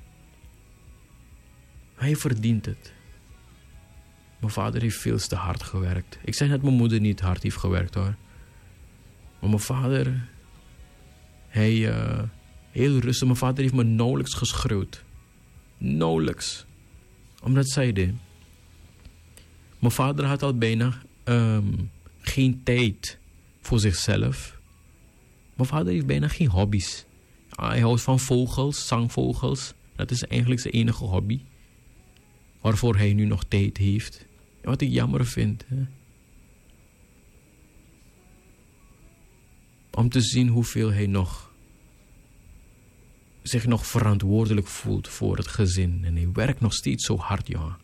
Hij verdient het. Mijn vader heeft veel te hard gewerkt. Ik zeg dat mijn moeder niet hard heeft gewerkt hoor. Maar mijn vader... Hij... Uh, heel rustig. Mijn vader heeft me nauwelijks geschreeuwd. Nauwelijks. Omdat zij deed. Mijn vader had al bijna um, geen tijd voor zichzelf. Mijn vader heeft bijna geen hobby's. Hij houdt van vogels, zangvogels. Dat is eigenlijk zijn enige hobby. Waarvoor hij nu nog tijd heeft. Wat ik jammer vind. Hè? Om te zien hoeveel hij nog... zich nog verantwoordelijk voelt voor het gezin. En hij werkt nog steeds zo hard, ja.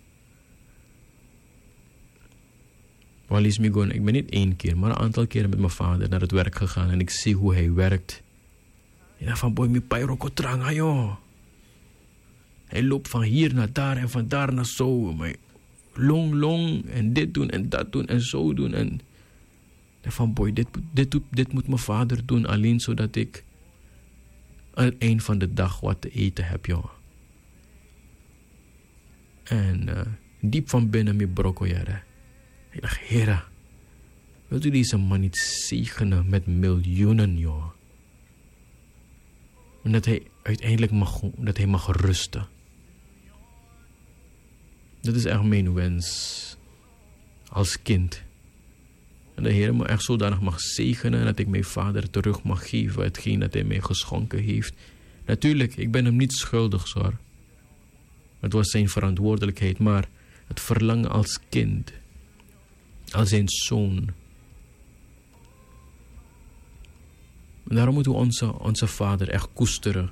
Walis Migon, ik ben niet één keer, maar een aantal keren met mijn vader naar het werk gegaan. En ik zie hoe hij werkt. En dan van, boy, mi pairoko tranga, joh. Hij loopt van hier naar daar en van daar naar zo. Maar long, long. En dit doen en dat doen en zo doen. En van, boy, dit, dit, dit, dit moet mijn vader doen. Alleen zodat ik aan het eind van de dag wat te eten heb, joh. En uh, diep van binnen mi brokko, jaren. Ik dacht, Heere, wilt u deze man niet zegenen met miljoenen, joh? En dat hij uiteindelijk mag, dat hij mag rusten. Dat is echt mijn wens als kind. En de Heer me echt zodanig mag zegenen dat ik mijn vader terug mag geven hetgeen dat hij mij geschonken heeft. Natuurlijk, ik ben hem niet schuldig, hoor. Het was zijn verantwoordelijkheid, maar het verlangen als kind, als zijn zoon. En daarom moeten we onze, onze vader echt koesteren.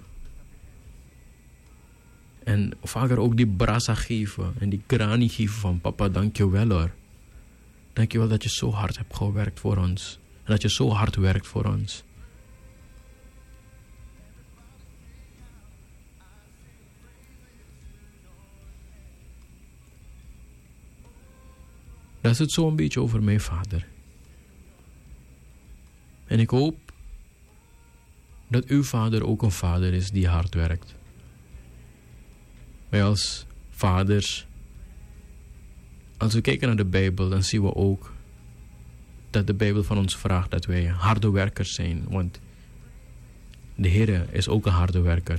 En vaker ook die brasa geven en die krani geven van papa, dankjewel hoor. Dankjewel dat je zo hard hebt gewerkt voor ons. En dat je zo hard werkt voor ons. Dat is het zo een beetje over mijn vader. En ik hoop dat uw vader ook een vader is die hard werkt. Wij als vaders, als we kijken naar de Bijbel, dan zien we ook dat de Bijbel van ons vraagt dat wij harde werkers zijn. Want de Heer is ook een harde werker.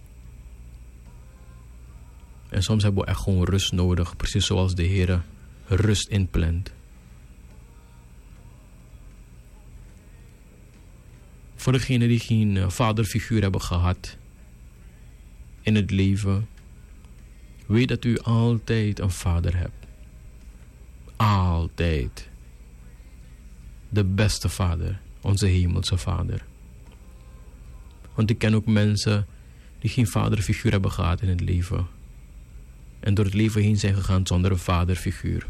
En soms hebben we echt gewoon rust nodig, precies zoals de Heer rust inplant. Voor degenen die geen vaderfiguur hebben gehad in het leven, weet dat u altijd een vader hebt. Altijd. De beste vader, onze hemelse vader. Want ik ken ook mensen die geen vaderfiguur hebben gehad in het leven. En door het leven heen zijn gegaan zonder een vaderfiguur.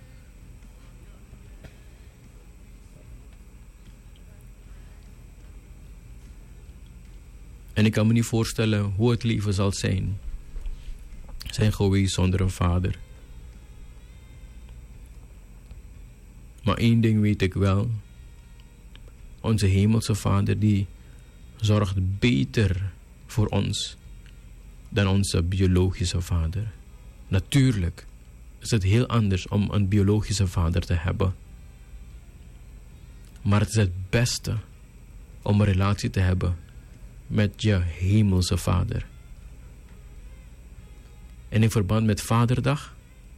En ik kan me niet voorstellen hoe het leven zal zijn. Zijn geweest zonder een vader. Maar één ding weet ik wel. Onze hemelse vader die zorgt beter voor ons dan onze biologische vader. Natuurlijk is het heel anders om een biologische vader te hebben. Maar het is het beste om een relatie te hebben met je hemelse vader. En in verband met Vaderdag,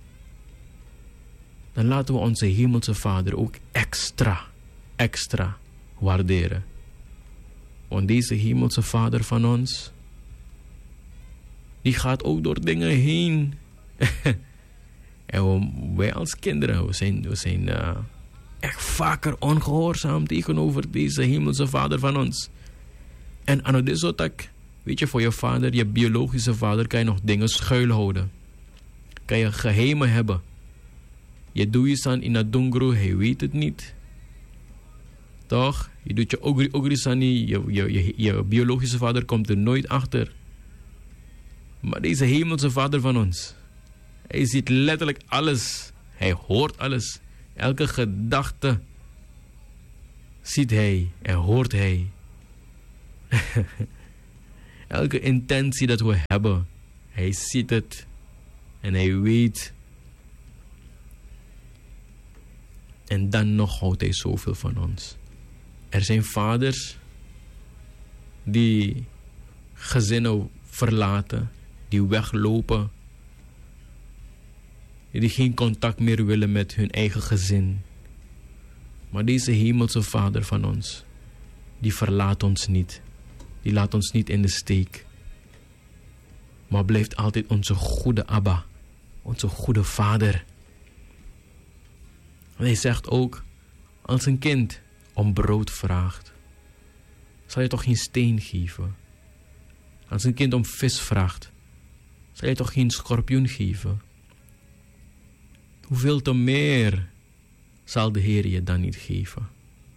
dan laten we onze hemelse vader ook extra, extra waarderen. Want deze hemelse vader van ons, die gaat ook door dingen heen. En we, wij als kinderen, we zijn, we zijn uh, echt vaker ongehoorzaam tegenover deze hemelse vader van ons. En aan het is zo dat, weet je, voor je vader, je biologische vader, kan je nog dingen schuilhouden. Kan je geheimen hebben. Je doet je san in het donker, hij weet het niet. Toch? Je doet je ogri ogri sani, je, je, je, je biologische vader komt er nooit achter. Maar deze hemelse vader van ons, hij ziet letterlijk alles. Hij hoort alles. Elke gedachte ziet hij en hoort hij. Elke intentie dat we hebben, hij ziet het en hij weet. En dan nog houdt hij zoveel van ons. Er zijn vaders die gezinnen verlaten, die weglopen, die geen contact meer willen met hun eigen gezin. Maar deze hemelse Vader van ons, die verlaat ons niet. Die laat ons niet in de steek. Maar blijft altijd onze goede Abba, onze goede Vader. En hij zegt ook, als een kind om brood vraagt, zal je toch geen steen geven? Als een kind om vis vraagt, zal je toch geen schorpioen geven? Hoeveel te meer zal de Heer je dan niet geven?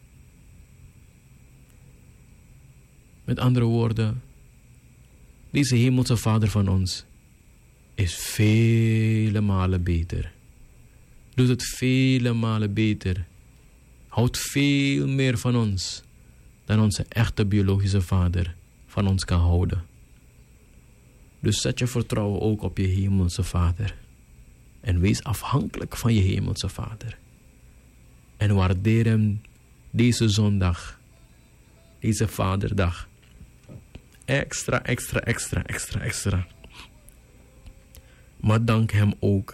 Met andere woorden, deze hemelse Vader van ons is vele malen beter. Doet het vele malen beter. Houdt veel meer van ons dan onze echte biologische vader van ons kan houden. Dus zet je vertrouwen ook op je hemelse Vader. En wees afhankelijk van je hemelse Vader. En waardeer hem deze zondag, deze Vaderdag. Extra, extra, extra, extra, extra. Maar dank hem ook.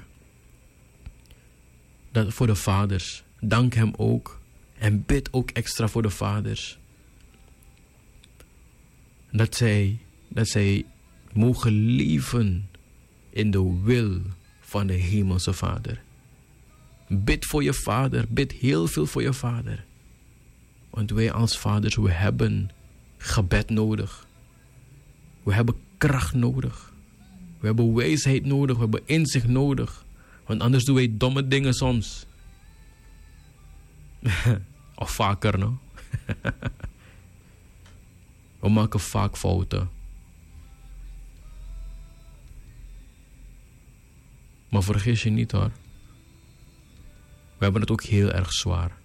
Dat voor de vaders. Dank hem ook. En bid ook extra voor de vaders. Dat zij, dat zij mogen leven in de wil van de hemelse Vader. Bid voor je vader. Bid heel veel voor je vader. Want wij als vaders, we hebben gebed nodig. We hebben kracht nodig. We hebben wijsheid nodig. We hebben inzicht nodig. Want anders doen wij domme dingen soms. Of vaker, no? We maken vaak fouten. Maar vergis je niet hoor. We hebben het ook heel erg zwaar.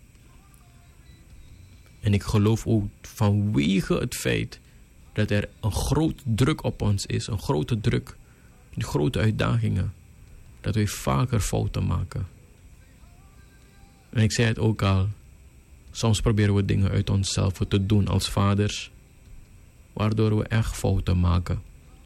En ik geloof ook vanwege het feit dat er een grote druk op ons is. Een grote druk. Die grote uitdagingen. Dat wij vaker fouten maken. En ik zei het ook al. Soms proberen we dingen uit onszelf te doen als vaders. Waardoor we echt fouten maken.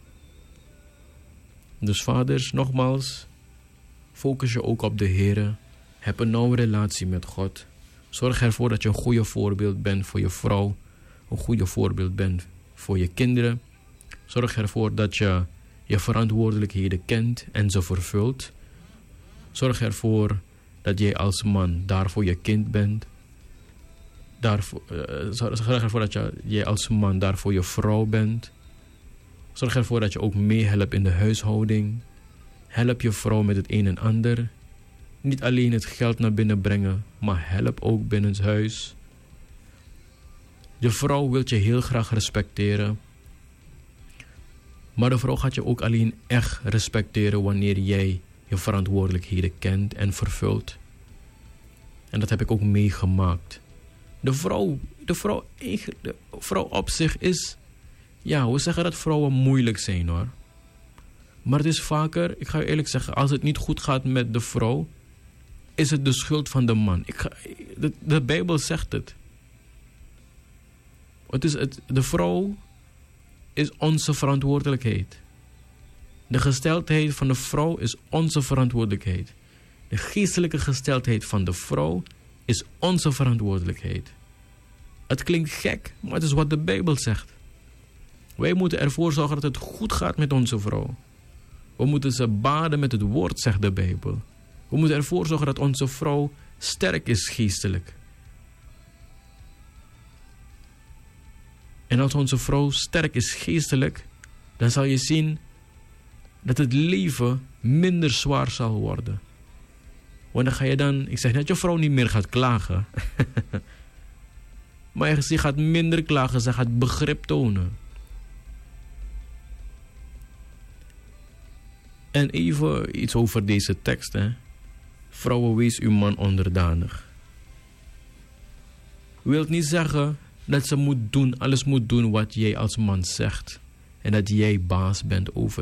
Dus vaders, nogmaals. Focus je ook op de Heer. Heb een nauwe relatie met God. Zorg ervoor dat je een goede voorbeeld bent voor je vrouw. Een goede voorbeeld bent voor je kinderen. Zorg ervoor dat je je verantwoordelijkheden kent en ze vervult. Zorg ervoor dat jij als man daar voor je kind bent. Daarvoor, uh, zorg ervoor dat je, jij als man daar voor je vrouw bent. Zorg ervoor dat je ook meehelpt in de huishouding. Help je vrouw met het een en ander. Niet alleen het geld naar binnen brengen, maar help ook binnenshuis. Je vrouw wil je heel graag respecteren. Maar de vrouw gaat je ook alleen echt respecteren wanneer jij je verantwoordelijkheden kent en vervult. En dat heb ik ook meegemaakt. De vrouw, de vrouw, de vrouw op zich is... Ja, we zeggen dat vrouwen moeilijk zijn hoor. Maar het is vaker, ik ga je eerlijk zeggen, als het niet goed gaat met de vrouw, is het de schuld van de man. Ik ga, de, de Bijbel zegt het. Het is het. De vrouw is onze verantwoordelijkheid. De gesteldheid van de vrouw is onze verantwoordelijkheid. De geestelijke gesteldheid van de vrouw is onze verantwoordelijkheid. Het klinkt gek, maar het is wat de Bijbel zegt. Wij moeten ervoor zorgen dat het goed gaat met onze vrouw. We moeten ze baden met het woord, zegt de Bijbel. We moeten ervoor zorgen dat onze vrouw sterk is geestelijk. En als onze vrouw sterk is geestelijk, dan zal je zien dat het leven minder zwaar zal worden. Want dan ga je dan, ik zeg net, je vrouw niet meer gaat klagen. Maar ze gaat minder klagen, ze gaat begrip tonen. En even iets over deze tekst. Hè. Vrouwen, wees uw man onderdanig. wil niet zeggen dat ze moet doen, alles moet doen wat jij als man zegt. En dat jij baas bent over